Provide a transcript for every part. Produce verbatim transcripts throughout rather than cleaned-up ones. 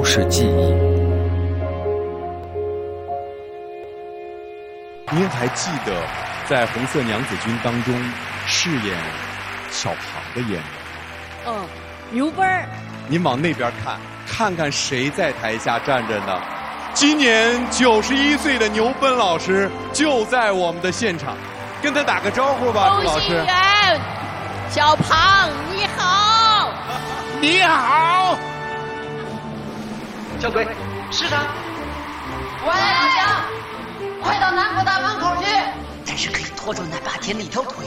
故事记忆。 您还记得在《红色娘子军》当中饰演小庞的演员？ 嗯，牛奔儿。 您往那边看，看看谁在台下站着呢？今年九十一岁的牛奔老师就在我们的现场，跟他打个招呼吧，朱老师。 员，小庞你好， 你好。小鬼，是他。 喂，老乡，快到南国大门口去。 但是可以拖住那霸天的一条腿。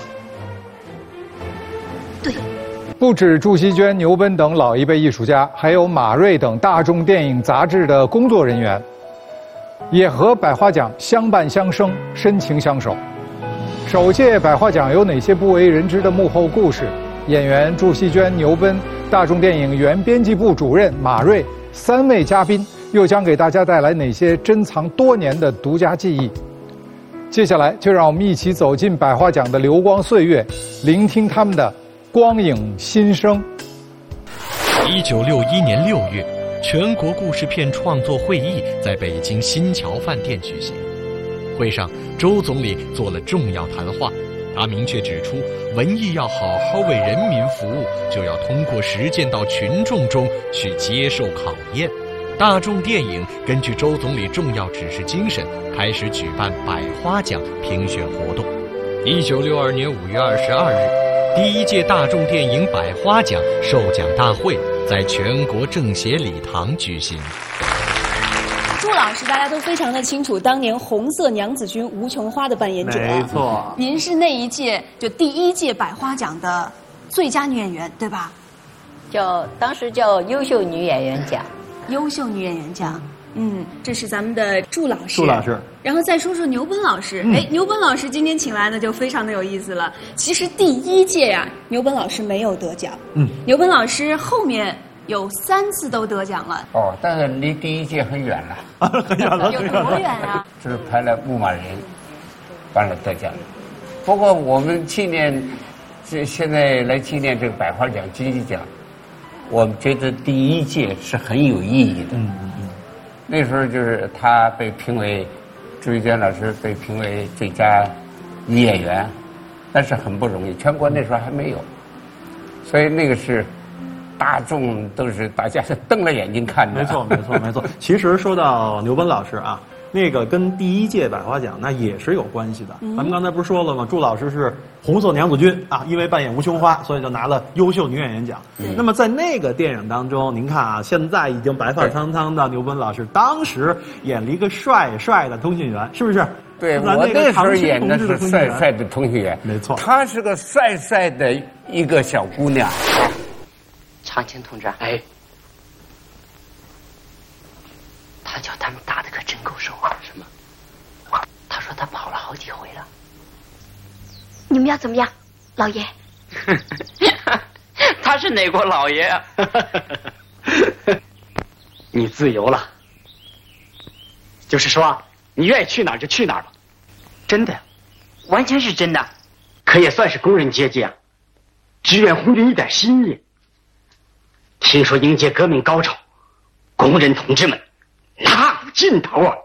对。 不止祝希娟、牛奔等老一辈艺术家，还有马瑞等大众电影杂志的工作人员，也和百花奖相伴相生，深情相守。首届百花奖有哪些不为人知的幕后故事？演员祝希娟、牛奔、大众电影原编辑部主任马瑞三位嘉宾又将给大家带来哪些珍藏多年的独家记忆？接下来就让我们一起走进百花奖的流光岁月，聆听他们的光影心声。 一九六一年六月，全国故事片创作会议在北京新桥饭店举行。会上，周总理做了重要谈话，他明确指出，文艺要好好为人民服务，就要通过实践到群众中去接受考验。大众电影根据周总理重要指示精神，开始举办百花奖评选活动。一九六二年五月二十二日，第一届大众电影百花奖授奖大会在全国政协礼堂举行。 朱老师大家都非常的清楚，当年红色娘子军吴琼花的扮演者。 没错， 您是那一届就第一届百花奖的最佳女演员，对吧？ 叫当时叫优秀女演员奖。 优秀女演员奖。嗯，这是咱们的祝老师。 祝老师。 然后再说说牛奔老师。哎、嗯，牛奔老师今天请来呢，就非常的有意思了。其实第一届呀、啊，牛奔老师没有得奖。嗯，牛奔老师后面有三次都得奖了。 哦，但是离第一届很远了。 很远了， 有多远啊？ 就是拍了《牧马人》，完了得奖。不过我们纪念，这现在来纪念这个百花奖、金鸡奖，我们觉得第一届是很有意义的。嗯嗯嗯。那时候就是他被评为，朱希娟老师被评为最佳女演员，但是很不容易，全国那时候还没有，所以那个是大众都是大家是瞪着眼睛看的。 没错没错没错。其实说到牛奔老师啊，那个跟第一届百花奖那也是有关系的。嗯、咱们刚才不是说了吗？祝老师是红色娘子军啊，因为扮演吴琼花，所以就拿了优秀女演员奖。嗯、那么在那个电影当中，您看啊，现在已经白发苍苍的牛奔老师，当时演了一个帅帅的通讯员，是不是？ 对，我那时候演的是帅帅的通讯员， 没错。 她是个帅帅的一个小姑娘。 长青同志，哎，他叫他们打的可真够手啊！什么？他说他跑了好几回了。 你们要怎么样，老爷？ 他是哪国老爷啊？你自由了，就是说你愿意去哪儿就去哪儿吧。真的，完全是真的，可也算是工人阶级啊，只愿红军一点心意。听说迎接革命高潮，工人同志们哪有尽头啊！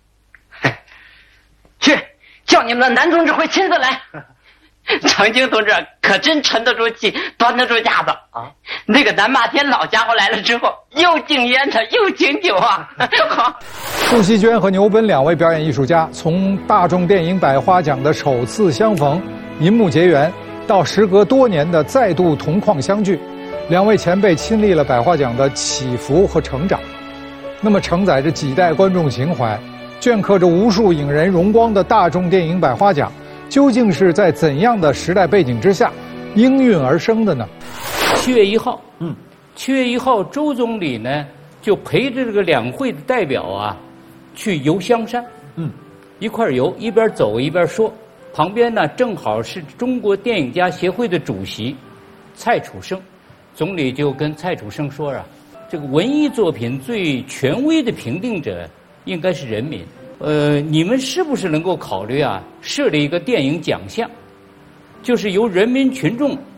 去，叫你们的男同志会亲自来。长青同志可真沉得住气，端得住架子啊！那个南霸天老家伙来了之后，又敬烟的又敬酒啊！ 祝希娟和牛奔两位表演艺术家，从大众电影百花奖的首次相逢、银幕结缘，到时隔多年的再度同框相聚。两位前辈亲历了百花奖的起伏和成长，那么承载着几代观众情怀，镌刻着无数影人荣光的大众电影百花奖，究竟是在怎样的时代背景之下应运而生的呢？ 七月一号，嗯，七月一号，周总理呢就陪着这个两会的代表啊，去游香山，嗯，一块儿游，一边走一边说，旁边呢正好是中国电影家协会的主席蔡楚生。总理就跟蔡楚生说啊，这个文艺作品最权威的评定者应该是人民。呃，你们是不是能够考虑啊，设立一个电影奖项，就是由人民群众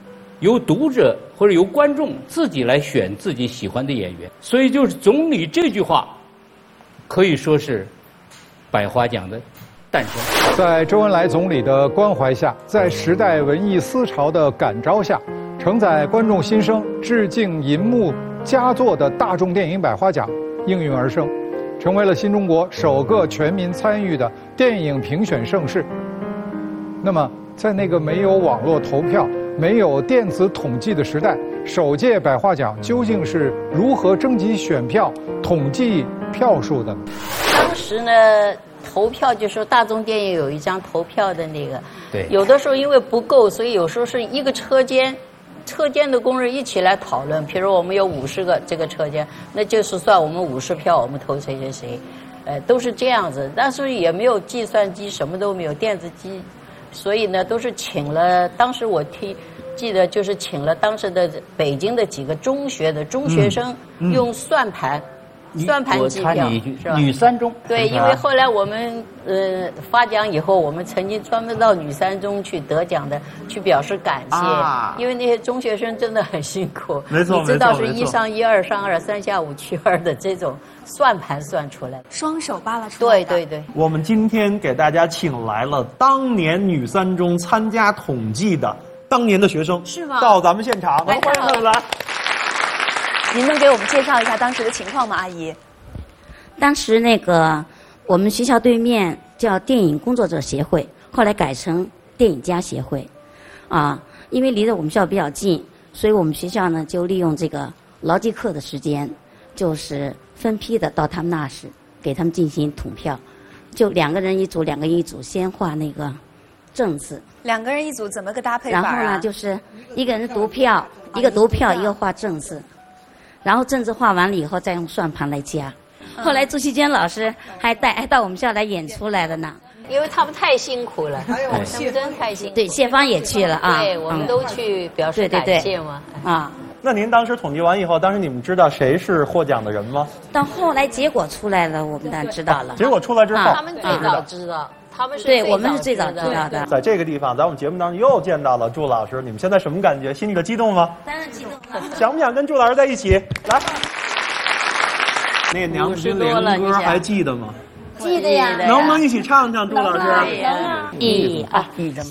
由读者或者由观众自己来选自己喜欢的演员。所以就是总理这句话，可以说是百花奖的诞生。 在周恩来总理的关怀下，在时代文艺思潮的感召下，承载观众心声、致敬银幕佳作的大众电影百花奖应运而生，成为了新中国首个全民参与的电影评选盛事。那么，在那个没有网络投票、没有电子统计的时代，首届百花奖究竟是如何征集选票、统计票数的呢？ 当时呢，投票就说大众电影有一张投票的那个， 对， 有的时候因为不够，所以有时候是一个车间。车间的工人一起来讨论，比如我们有五十个这个车间，那就是算我们五十票，我们投谁谁谁，呃，都是这样子。但是也没有计算机，什么都没有，电子机，所以呢，都是请了。当时我听记得就是请了当时的北京的几个中学的中学生，嗯嗯、用算盘。算盘计票是吧？ 女三中对，因为后来我们呃发奖以后，我们曾经专门到女三中去得奖的，去表示感谢，啊、因为那些中学生真的很辛苦。 没错， 你知道是一上一，二上二，三下五去二的这种算盘算出来的， 双手扒拉出来的。 对对对。 我们今天给大家请来了当年女三中参加统计的当年的学生， 是吗？ 到咱们现场，欢迎他们来。 您能给我们介绍一下当时的情况吗，阿姨？ 当时那个我们学校对面叫电影工作者协会，后来改成电影家协会，啊，因为离着我们学校比较近，所以我们学校呢就利用这个劳技课的时间，就是分批的到他们那时给他们进行统票，就两个人一组，两个人一组，先画那个正字。 两个人一组怎么个搭配法啊？ 然后呢，就是一个人读票，一个读票，一个画正字。然后正字画完了以后，再用算盘来加。后来朱锡娟老师还带还到我们校来演出来了呢，因为他们太辛苦了，他们真太辛苦。对，谢芳也去了啊，对，我们都去表示感谢嘛。啊， 那您当时统计完以后，当时你们知道谁是获奖的人吗？ 到后来结果出来了，我们当然知道了。 结果出来之后， 他们最早知道。他们是对，我们是最早知道的。 在这个地方，在我们节目当中又见到了祝老师，你们现在什么感觉？心里的激动吗？ 当然激动了。 想不想跟祝老师在一起？来，那个娘子军联歌还记得吗？ 记得呀。 能不能一起唱唱，祝老师？ 一二，